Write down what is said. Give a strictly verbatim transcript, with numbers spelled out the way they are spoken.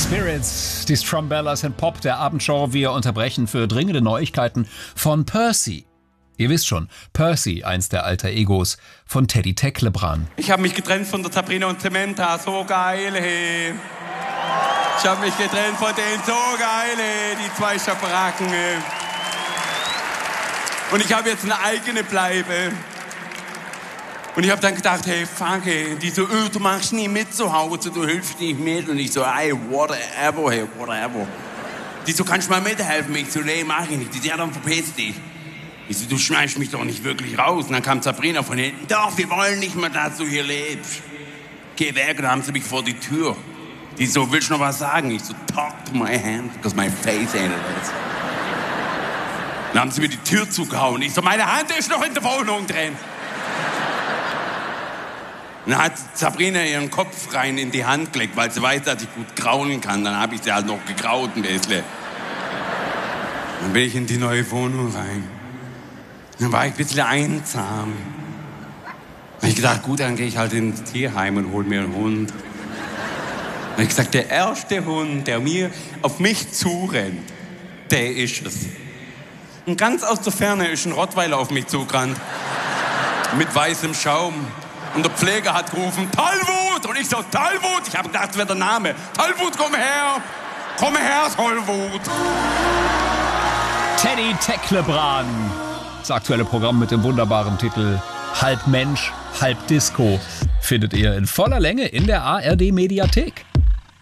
Spirits, die Strumbellas and Pop der Abendshow. Wir unterbrechen für dringende Neuigkeiten von Percy. Ihr wisst schon, Percy, eins der alter Egos von Teddy Teklebran. Ich habe mich getrennt von der Sabrina und Samantha, so geil, hey. Ich habe mich getrennt von denen, so geil, hey, die zwei Schabracken, hey. Und ich habe jetzt eine eigene Bleibe. Und ich habe dann gedacht, hey, fuck, hey. Die so, oh, du machst nie mit zu Hause, du hilfst nicht mit. Und ich so, hey, whatever, hey, whatever. Die so, kannst du mal mithelfen? Ich so, nee, mach ich nicht. Die so, ja, dann verpiss dich. Ich so, du schmeißt mich doch nicht wirklich raus. Und dann kam Sabrina von hinten, doch, wir wollen nicht mehr, dass du hier lebst. Geh weg, und dann haben sie mich vor die Tür. Die so, willst du noch was sagen? Ich so, talk to my hand, because my face ain't it. Dann haben sie mir die Tür zugehauen. Ich so, meine Hand ist noch in der Wohnung drin. Und dann hat Sabrina ihren Kopf rein in die Hand gelegt, weil sie weiß, dass ich gut grauen kann. Dann habe ich sie halt noch gegraut ein bisschen. Dann bin ich in die neue Wohnung rein. Dann war ich ein bisschen einsam. Dann habe ich gedacht, gut, dann gehe ich halt ins Tierheim und hole mir einen Hund. Dann habe ich gesagt, der erste Hund, der mir auf mich zurennt, der ist es. Und ganz aus der Ferne ist ein Rottweiler auf mich zugerannt. Mit weißem Schaum. Und der Pfleger hat gerufen, Talwut! Und ich so, Talwut! Ich habe gedacht, das wäre der Name. Talwut, komm her! Komm her, Talwut! Teddy Teklebran. Das aktuelle Programm mit dem wunderbaren Titel Halb Mensch, halb Disco findet ihr in voller Länge in der A R D Mediathek.